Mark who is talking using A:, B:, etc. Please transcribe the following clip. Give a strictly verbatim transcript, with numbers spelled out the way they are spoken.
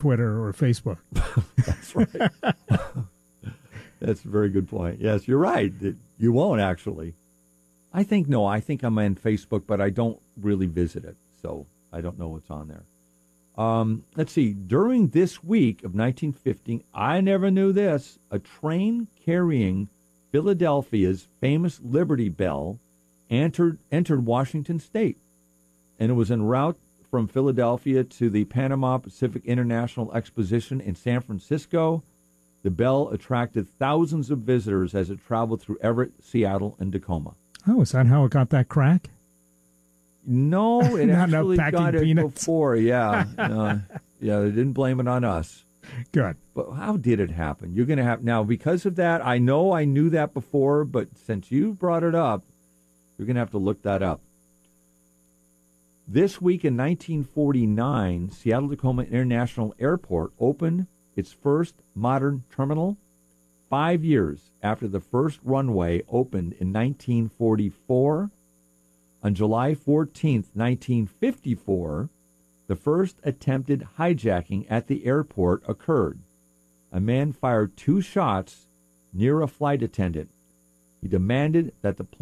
A: Twitter or Facebook.
B: That's right. That's a very good point. Yes, you're right. You won't actually. I think, no, I think I'm on Facebook, but I don't really visit it, so I don't know what's on there. Um, let's see. During this week of nineteen fifty, I never knew this, a train carrying Philadelphia's famous Liberty Bell entered, entered Washington State, and it was en route from Philadelphia to the Panama Pacific International Exposition in San Francisco. The Bell attracted thousands of visitors as it traveled through Everett, Seattle, and Tacoma.
A: Oh, is that how it got that crack?
B: No, it
A: Not
B: actually got it
A: peanuts.
B: before. Yeah, uh, yeah, they didn't blame it on us.
A: Good.
B: But how did it happen? You're going to have now because of that. I know I knew that before, but since you brought it up, you're going to have to look that up. This week in nineteen forty-nine, Seattle-Tacoma International Airport opened its first modern terminal. Five years after the first runway opened in nineteen forty-four, on July fourteenth, nineteen fifty-four, the first attempted hijacking at the airport occurred. A man fired two shots near a flight attendant. He demanded that the